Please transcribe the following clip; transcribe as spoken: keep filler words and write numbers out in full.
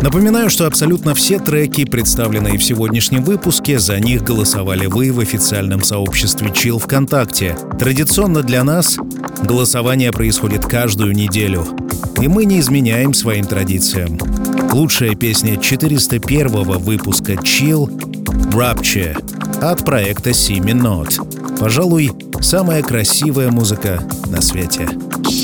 Напоминаю, что абсолютно все треки, представленные в сегодняшнем выпуске, за них голосовали вы в официальном сообществе Chill ВКонтакте. Традиционно для нас голосование происходит каждую неделю, и мы не изменяем своим традициям. Лучшая песня четыреста первого выпуска Chill «Rapture» от проекта Сими Нот. Пожалуй, самая красивая музыка на свете.